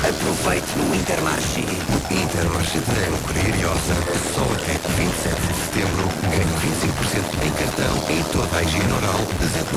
Aproveite no Intermarché. Intermarché de Âncora e Ariosa, só até 27 de setembro, ganhe 25% em cartão e toda a higiene oral,